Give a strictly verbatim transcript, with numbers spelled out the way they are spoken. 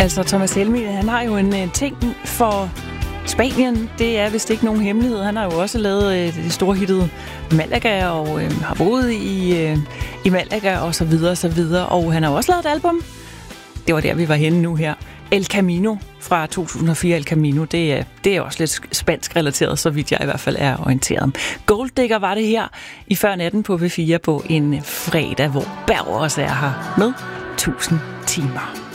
Altså, Thomas Helmig, han har jo en uh, ting for Spanien. Det er vist ikke nogen hemmelighed. Han har jo også lavet uh, det store hittet Malaga, og uh, har boet i, uh, i Malaga, og så videre, og så videre. Og han har også lavet et album. Det var der, vi var henne nu her. El Camino fra to tusind og fire. El Camino, det er, det er også lidt spansk relateret, så vidt jeg i hvert fald er orienteret. Gold Digger var det her i før natten på V fire på en fredag, hvor Berg også er her med tusind timer.